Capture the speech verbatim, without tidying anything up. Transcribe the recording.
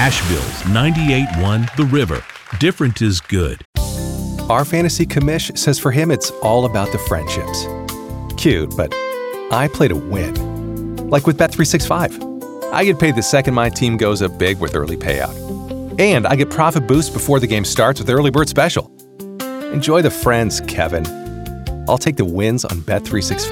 Asheville's ninety-eight one The River. Different is good. Our fantasy commish says for him it's all about the friendships. Cute, but I play to win. Like with Bet three sixty-five. I get paid the second my team goes up big with early payout. And I get profit boost before the game starts with Early Bird Special. Enjoy the friends, Kevin. I'll take the wins on Bet three sixty-five.